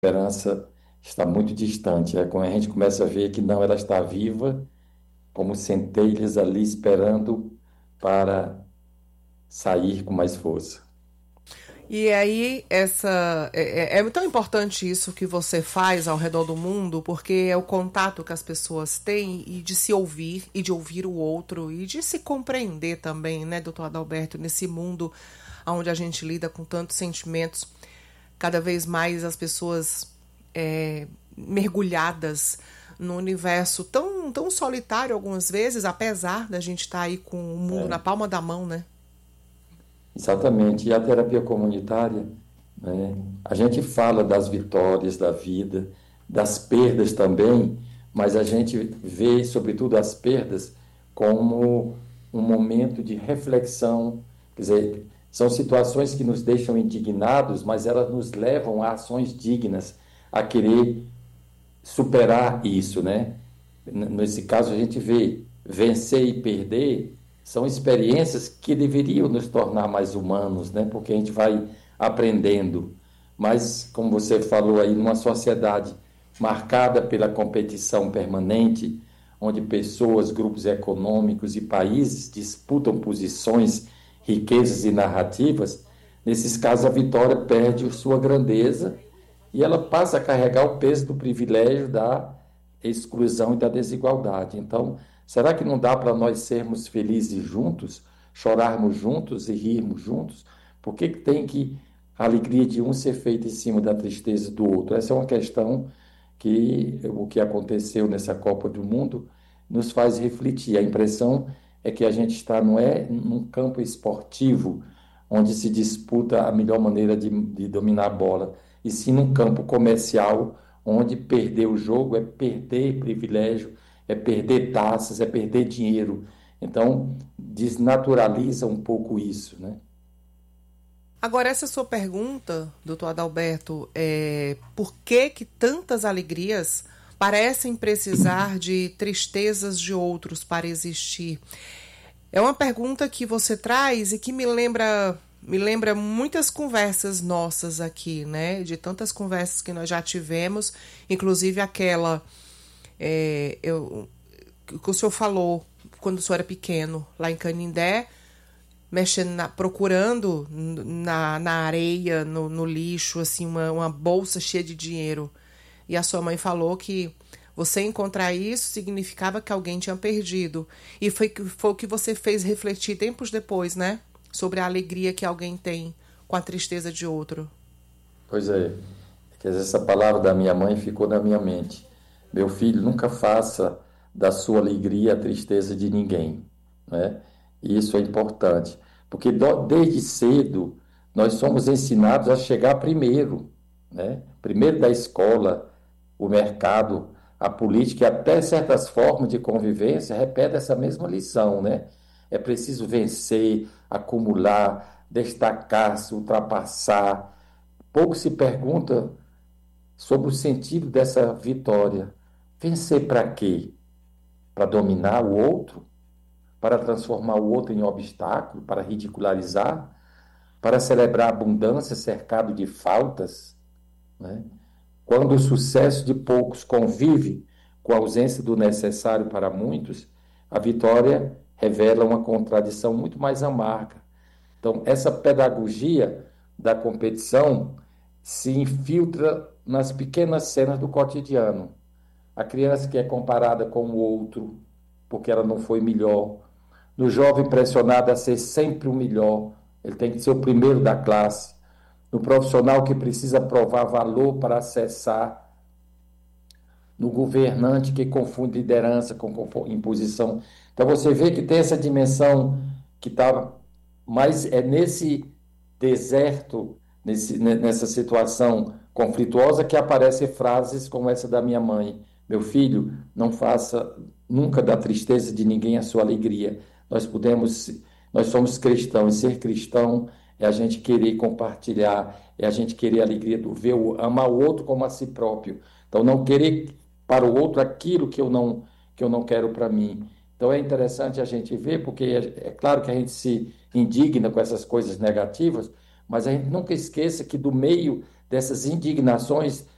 esperança está muito distante. É quando a gente começa a ver que não, ela está viva, como centelhas ali esperando para sair com mais força. E aí, é tão importante isso que você faz ao redor do mundo, porque é o contato que as pessoas têm e de se ouvir e de ouvir o outro e de se compreender também, né, doutor Adalberto, nesse mundo onde a gente lida com tantos sentimentos, cada vez mais as pessoas mergulhadas num universo tão solitário algumas vezes, apesar da gente estar aí com o mundo na É, palma da mão, né? exatamente. E a terapia comunitária, né, a gente fala das vitórias da vida, das perdas também, mas a gente vê, sobretudo, as perdas como um momento de reflexão. Quer dizer, são situações que nos deixam indignados, mas elas nos levam a ações dignas, a querer superar isso, né? Nesse caso, a gente vê vencer e perder são experiências que deveriam nos tornar mais humanos, né? Porque a gente vai aprendendo. Mas, como você falou aí, numa sociedade marcada pela competição permanente, onde pessoas, grupos econômicos e países disputam posições, riquezas e narrativas, nesses casos a vitória perde sua grandeza e ela passa a carregar o peso do privilégio da exclusão e da desigualdade. Então, será que não dá para nós sermos felizes juntos, chorarmos juntos e rirmos juntos? Por que tem que a alegria de um ser feita em cima da tristeza do outro? Essa é uma questão que o que aconteceu nessa Copa do Mundo nos faz refletir. A impressão é que a gente está, não é num campo esportivo, onde se disputa a melhor maneira de dominar a bola, e sim num campo comercial, onde perder o jogo é perder privilégio, é perder taças, é perder dinheiro. Então, desnaturaliza um pouco isso, né? Agora, essa sua pergunta, doutor Adalberto, é por que que tantas alegrias parecem precisar de tristezas de outros para existir? É uma pergunta que você traz e que me lembra muitas conversas nossas aqui, né? De tantas conversas que nós já tivemos, inclusive aquela que o senhor falou quando o senhor era pequeno, lá em Canindé, mexendo, procurando na areia, no lixo, assim, uma bolsa cheia de dinheiro. E a sua mãe falou que você encontrar isso significava que alguém tinha perdido. E foi o que você fez refletir tempos depois, né? Sobre a alegria que alguém tem com a tristeza de outro. Pois é, quer dizer, essa palavra da minha mãe ficou na minha mente. Meu filho, nunca faça da sua alegria a tristeza de ninguém, né? E isso é importante, porque desde cedo nós somos ensinados a chegar primeiro, né? Primeiro da escola, o mercado, a política e até certas formas de convivência repetem essa mesma lição, né? É preciso vencer, acumular, destacar-se, ultrapassar. Pouco se pergunta sobre o sentido dessa vitória. Vencer para quê? Para dominar o outro? Para transformar o outro em obstáculo? Para ridicularizar? Para celebrar a abundância cercado de faltas? Né? Quando o sucesso de poucos convive com a ausência do necessário para muitos, a vitória revela uma contradição muito mais amarga. Então, essa pedagogia da competição se infiltra nas pequenas cenas do cotidiano. A criança que é comparada com o outro, porque ela não foi melhor. No jovem pressionado a ser sempre o melhor, ele tem que ser o primeiro da classe. No profissional que precisa provar valor para acessar. No governante que confunde liderança com imposição. Então você vê que tem essa dimensão que está mais é nesse deserto, nessa situação conflituosa que aparecem frases como essa da minha mãe. Meu filho, não faça nunca da tristeza de ninguém a sua alegria. Nós somos cristãos, e ser cristão é a gente querer compartilhar, é a gente querer a alegria do ver, amar o outro como a si próprio. Então, não querer para o outro aquilo que eu não quero para mim. Então, é interessante a gente ver, porque é claro que a gente se indigna com essas coisas negativas, mas a gente nunca esqueça que do meio dessas indignações